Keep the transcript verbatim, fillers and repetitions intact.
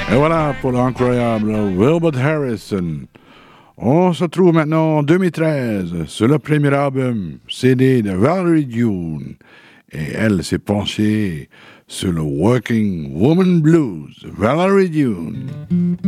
Et voilà pour l'incroyable Wilbert Harrison. On se trouve maintenant en deux mille treize sur le premier album C D de Valerie Dune. Et elle s'est penchée sur le Working Woman Blues. Valerie Dune.